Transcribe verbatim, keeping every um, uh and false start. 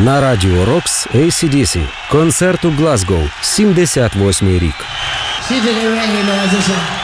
На радіо Рокс ей сі ді сі. Концерт у Глазгоу. сімдесят восьмий рік. She's in the reggae, man.